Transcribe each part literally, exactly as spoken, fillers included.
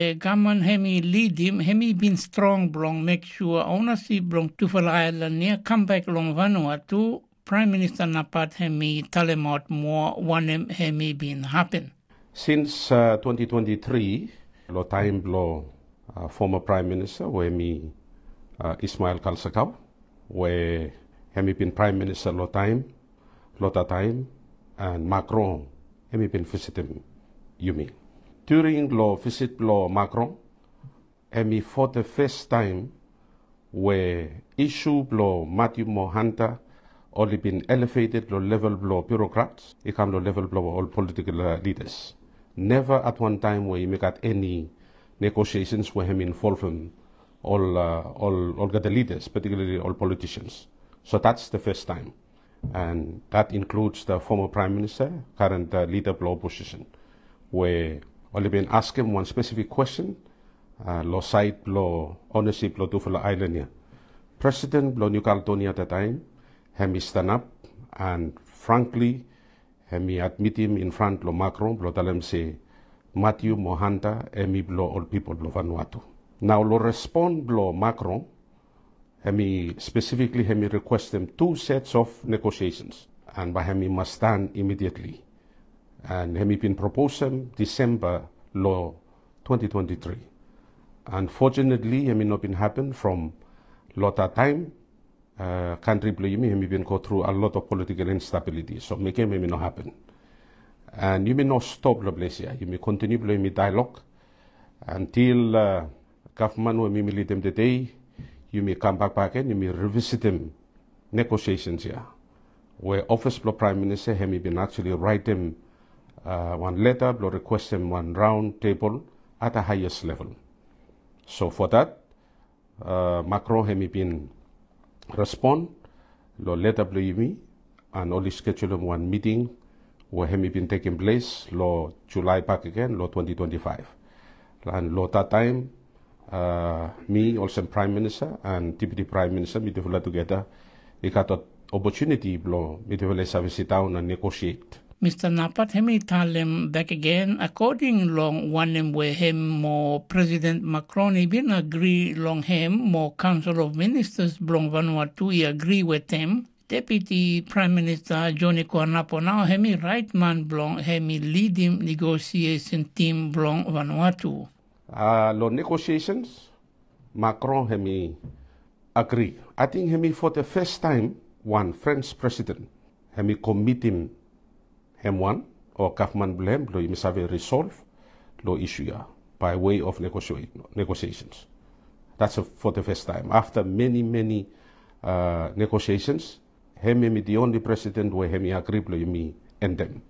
Gaman hemi lead him, hemi been strong blong make sure ownership blong Tufala Island near come back long Vanuatu. Prime Minister Napat hemi talemot more one hemi been happen. Since uh, twenty twenty-three, lo time lo uh, former Prime Minister hemi uh, Ismail Kalsakau, where hemi been Prime Minister lo time, lota time, and Macron hemi been visiting Yumi. During lo visit lo Macron, hemi for the first time where issue lo Matthew Mohanta only been elevated lo level lo bureaucrats, it come lo level lo all political uh, leaders. Never at one time where you make at any negotiations where him involve him all uh, all all the leaders, particularly all politicians. So that's the first time, and that includes the former Prime Minister, current uh, leader of the opposition, where only been asked him one specific question, uh, lo site lo ownership lo Tufala Island here. President lo New Caledonia at the time, him stand up and frankly, him admit him in front lo Macron, lo tell him say, Matthew Mohanta, him lo all people lo Vanuatu. Now lo respond lo Macron, him specifically him request him two sets of negotiations, and by him must stand immediately. And hemi been proposed him December law twenty twenty-three. Unfortunately, hemi not been happen from lot of time. Uh, country blame hemi been go through a lot of political instability, so make him hemi not happen. And you may not stop the place here. You may continue blame dialogue until uh, government will me lead them the day. You may come back back and you may revisit them negotiations here, where office of Prime Minister hemi been actually write them. Uh, one letter, lo request him one round table at the highest level. So for that, uh, Macron hemi been respond, lo letter me, and only schedule him one meeting where hemi been taking place, lo July back again, lo twenty twenty-five. And lo that time, uh, me, also Prime Minister, and Deputy Prime Minister, me together, we got an opportunity, lo, me to sit down and negotiate. Mister Napat hemi talem back again according long one him where him more President Macron he been agree long him more Council of Ministers blong Vanuatu he agree with him. Deputy Prime Minister Johnny Kuanapo now hemi right man blong hemi lead him negotiation team blong Vanuatu. Uh, lo negotiations Macron hemi agree. I think hemi for the first time one French president hemi commit him M one or government blame lo must have resolve lo issue by way of negotiations. That's a, for the first time. After many, many uh, negotiations, him is the only president where him agree lo me end them.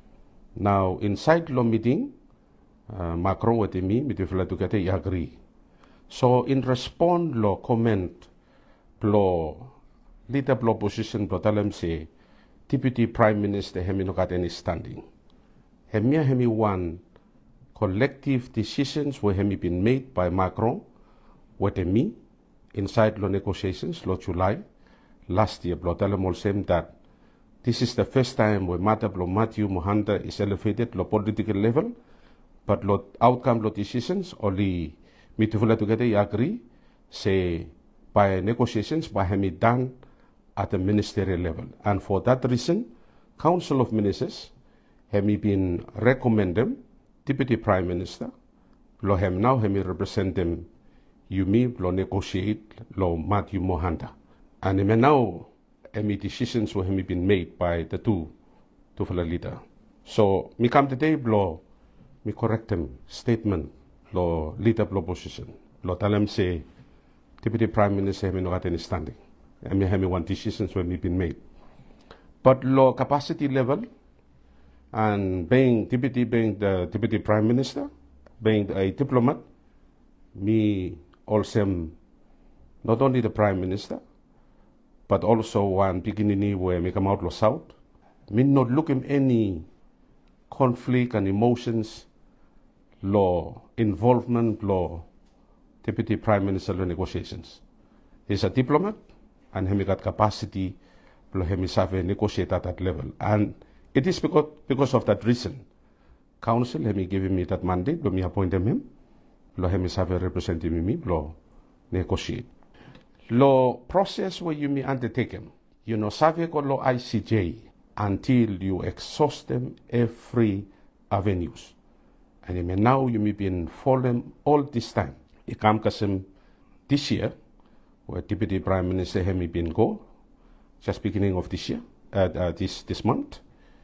Now inside lo meeting, uh, Macron with me, me together he agree. So in response lo comment lo leader of opposition lo tell him say Deputy Prime Minister hemi no got any standing. Hemi hemi one collective decisions were hemi been made by Macron with me inside lo negotiations lo July last year. Blo tell all same that this is the first time where matter blo Matthew Mohanta is elevated lo political level, but lo outcome lo decisions only me together agree say by negotiations by hemi done at the ministerial level. And for that reason, Council of Ministers have been recommended Deputy Prime Minister, lo hem now have represent them, you me lo negotiate lo Matthew Mohanta. And now have decisions were have been made by the two Tufala leader. So me come today lo me correct them statement lo leader of opposition. Lo tell them say Deputy Prime Minister have not got any standing. I mean, have one decisions when been made. But low capacity level, and being deputy, being the deputy prime minister, being a diplomat, me also not only the prime minister, but also one beginning where me come out lo south, me not looking any conflict and emotions, law involvement, law deputy prime minister law negotiations. He's a diplomat. And he got capacity to negotiate at that level. And it is because, because of that reason, Council, he giving me that mandate, let me appoint him, lo hemi save representative mi lo negotiate. Lo process where you may undertake them, you know, save ko lo I C J until you exhaust them every avenues. And you may now you may be in fallen all this time. You come kasem this year, where Deputy Prime Minister hemi been go, just beginning of this year, uh, uh, this this month,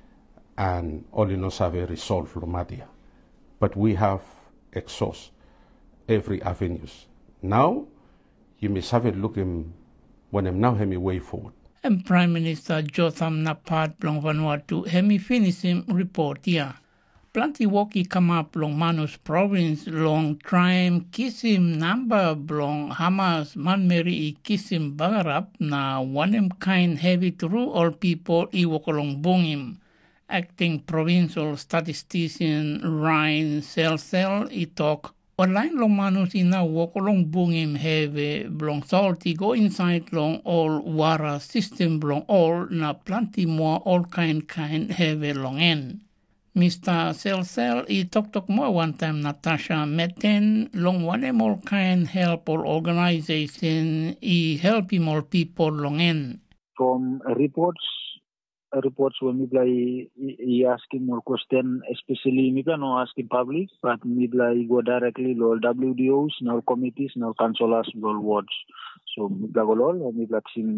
and all you know have resolved Lomadia. But we have exhaust every avenues. Now, you may have a look him when I'm now hemi way forward. And Prime Minister Jotham Napat Blong Vanuatu hemi finish him report here. Plenty woki come up long Manus province long trying kisim number blong Hamas manmeri i kisim bagarap na wanem kind heavy through all people i wokolong bungim. Acting provincial statistician Ryan Selsel i talk online long Manus ina wokolong bungim heavy blong salty go inside long all wara system blong all na plenty more all kind kind heavy long end. Mister Selsel, he talk talk more one time Natasha Meten, long one more kind help or organization, he help him all people long in. From reports, reports when maybe he asking more question, especially maybe no asking public, but maybe go directly to W D Os, now committees, now councillors, all wards. So maybe all maybe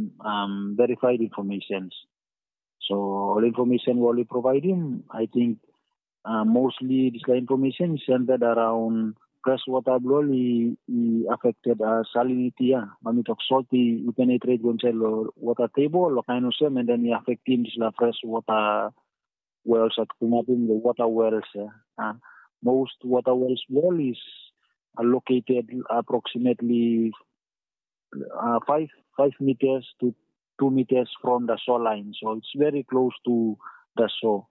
um verified information. So all information what we provide him, I think uh, mostly this information is centered around freshwater blow he, he affected uh, salinity. Yeah. When we talk salty, he penetrate inside the water table, the kind of same, and then he affect him this la freshwater wells at Kumapin, the water wells. Uh, most water wells well is uh, located approximately uh, five five meters to two meters from the shoreline, so it's very close to the shore.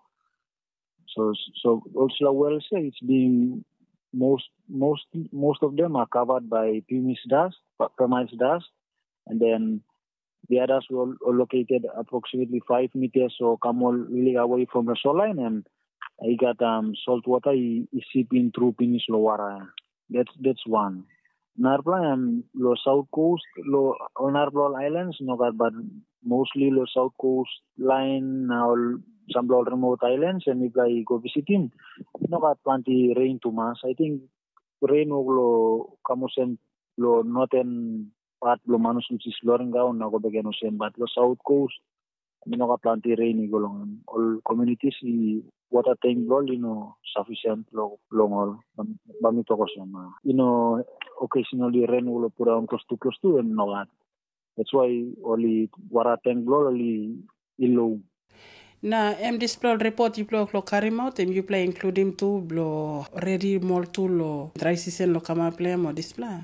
So, so also wells, it's being most most most of them are covered by pumice dust, pumice dust, and then the others were located approximately five meters or come all really away from the shoreline, and I got um salt water is seeping through pumice water. That's that's one. Narbla and lo south coast, lo on Narbla Islands, no but mostly lo south coast line now some remote islands, and if I go visit him, no got plenty rain to mass. I think rain lo kamusen lo northern part lo manus which is flowing down na go begin but lo south coast, no got plenty rain go long. All communities water tank blow, you know, sufficient long all. Bamito ko siya. You know, occasionally rain will put on close to close to and no that. That's why only water tank blow only low. Na em display report you blow lo carry out em you play including to blow ready more to lo dry season lo kama play mo display.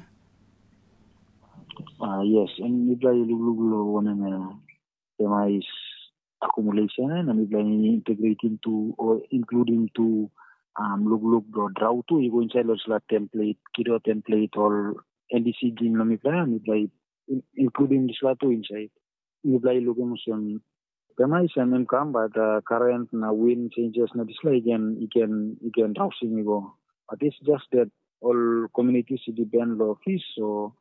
Ah uh, yes, and you play lo one na tema is accumulation and we plan integrating to or including to um look look the drought to you go inside the template, kilo template or N D C game we plan we play including this to inside. We play looking some Pema is an come but uh, current na wind changes na this like again you can you can housing go. But it's just that all communities depend on fish, so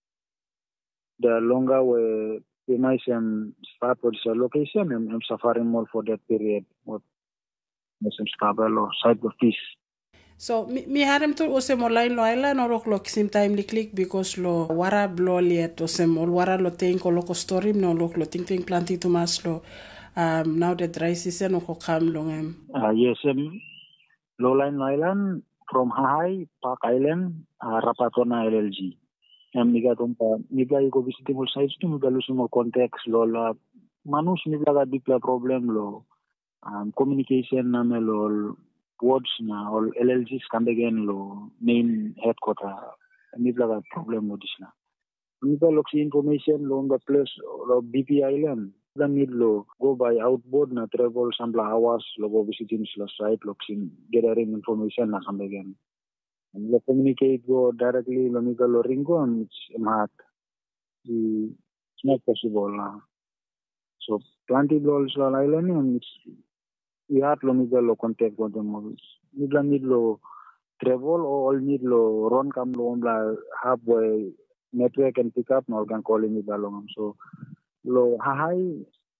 the longer we Pema is an start for this location and I'm suffering more for that period. What some stable or side of fish. So mi mi harem to osem online lo island or lo sim time li click because lo wara blow liet osem ol wara lo ting ko lo ko story no lo lo ting ting planting to mas lo um now the dry season ko kam long em. Ah yes em Lowline Island from Hahai Park Island uh, Rapatona L L G. Em niga tumpa niga ko visitable sites to niga lusu mo context lo la manus niga ga dipla problem lo um, communication na lo wards na or L L Gs can again lo main headquarter niga ga problem lo disna. Niga looks information lo on the place lo B P Island. The need lo go by outboard na travel some hours lo go visiting the site looks in gathering information na come again. And lo communicate go directly lo niga lo ringo and it's mat. It's not possible now. So plenty blows lo island and it's we have lo niga lo contact with them. Niga need lo travel or all need lo run kam lo la halfway network and pick up no can call me balong. So lo hahai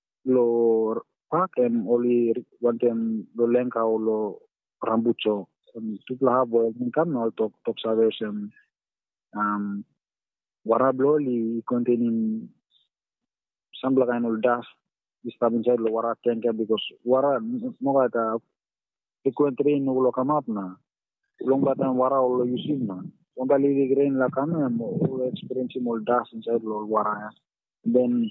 lo park and only one time lo lengka lo rambucho. Tupla halfway kam no top top salvation. Um, warablo li containing some kind of dust. Stop inside lo wara tanker because wara no kata frequent rain no lo come up na long batan wara lo using na onda li rain la come mo experience mo dust inside lo wara then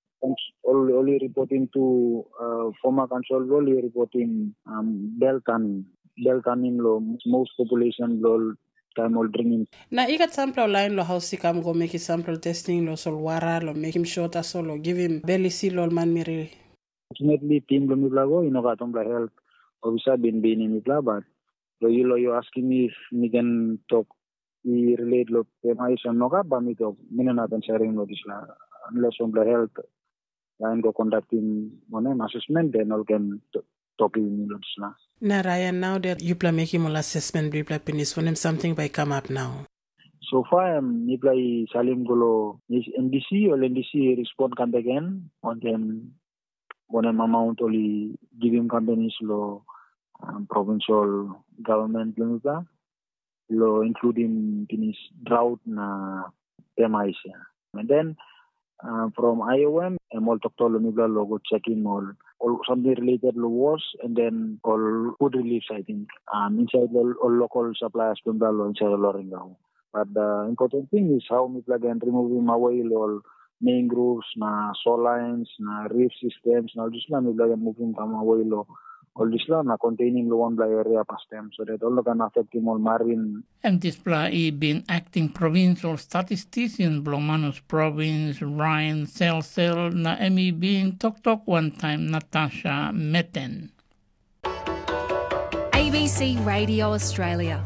only, only reporting to uh, former control only reporting um Beltan Beltanin lo most population lo time all drinking. Na ikat sample line lo house kam go make sample testing lo sol wara lo make him short as lo give him belly seal lo man miri. Ultimately team lo mi blago ino ka tombla health officer bin bin mi blabat lo you lo you asking me if me can talk we relate lo pemaisan no ka ba mi talk minana kan sharing lo disla unless tombla health line go conducting one assessment then all can talking lo disla. Na Ryan, now that you plan making more assessment, we plan penis when something by come up now. So far, I'm play Salim Golo is N D C or N D C respond come again on them one amount only giving companies law um, provincial government limita law including this drought na temais and then uh, from I O M I'm all talk to logo checking all all something related to wars and then all food reliefs I think um, inside all, all local suppliers from the inside Loringao. But the important thing is how we plug and removing away all mangroves, na soil lines, na reef systems, na all this land we plug and moving come away lo all this land na containing lo one by area past them so that all can affect all marine. And this play been acting provincial statistician Blomanus province Ryan Selsel na emi been talk talk one time Natasha Meten. A B C Radio Australia.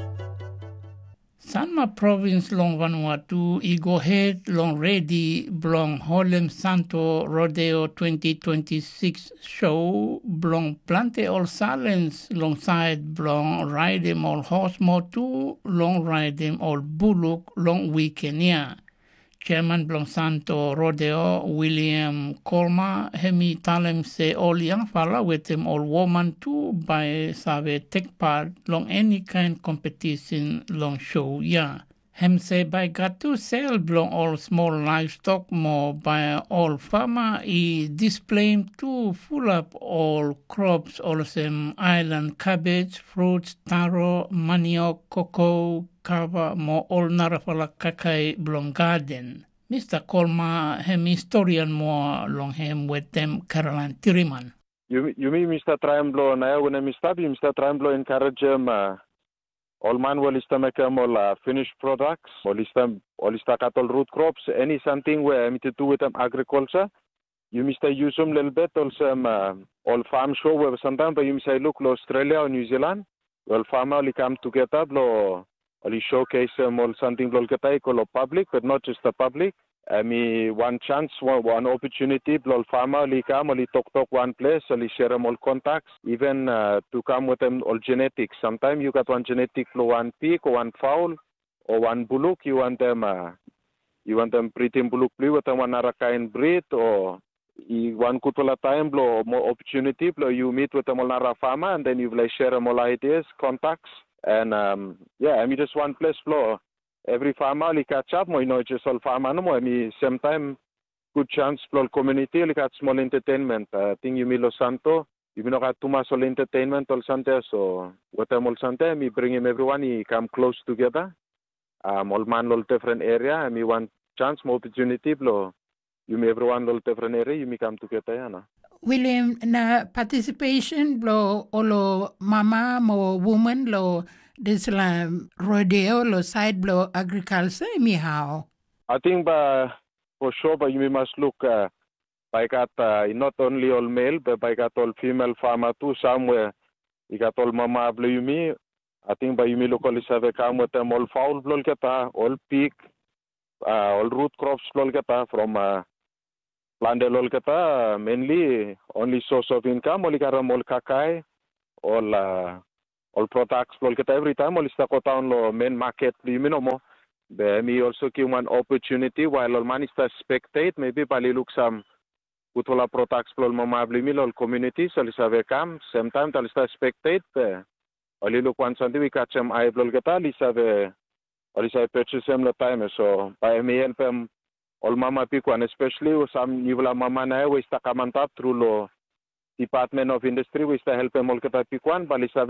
Sanma province long Vanuatu igo head long ready blong Holem Santo Rodeo twenty twenty-six show blong plante all silence long side blong ride them all horse motu long ride them all bullock long weekend ya. Chairman blong Santo Rodeo William Colma hemi talem se all young fella with them all woman too by save take part long any kind competition long show ya. Hem say by got to sell blong all small livestock more by all farmer e display to full up all crops all same island cabbage, fruits, taro, manioc, cocoa, kava mo all narafala kakai blong garden. Mister Colma hem historian more long hem with them Caroline Tiriman. You you mean Mister Triamblo na when Mister B Mister Triamblo encourage him uh, all man will is to make them all uh, finished products, all is to all is to cattle root crops, any something where I to do with them agriculture. You Mister use them little bit also um, uh, all farm show where sometimes but you say look lo Australia or New Zealand, well farmer only come together lo only showcase um, all something lo katai ko public but not just the public. I mean, one chance, one, one opportunity, all farmer, only come, only talk talk one place, only share them all contacts, even uh, to come with them all genetics. Sometimes you got one genetic for one pig or one fowl or one bullock, you want them, uh, you want them breeding bullock blue with them one other kind breed or you one good time, blow more opportunity, blow you meet with them all other farmer and then you like share them all ideas, contacts, and um, yeah, I mean just one place floor. Every farmer li catch up mo ino just all farmer no mo I mean same time good chance for community li catch small entertainment uh, thing you milo santo you know got too much all entertainment all sante so what I'm all sante me bring him everyone he come close together um all man all different area I mean one chance more opportunity blow you me everyone all different area you me come together yana. William na participation blow olo mama mo woman lo this la rodeo lo side blow agriculture anyhow. I think by for sure but you must look uh, by got uh, not only all male but by got all female farmer too somewhere you got all mama blow you me I think by you me look all have come with them all fowl blow kata all pig uh, all root crops blow kata from uh, land all kata mainly only source of income only karam all kakai all uh, all products lol kita every time all ista kota on lo main market li minomo be mi also ki one opportunity while all man ista spectate maybe pali look some utola products lol mama bli mi lol community so lisa ve kam same time tal ista spectate be all look one sunday we catch them I lol kita lisa ve all lisa purchase them the time so by me help them all mama pick one especially some nivla mama na we ista kamantap through lo Department of Industry we sta help them all kita pick one balisa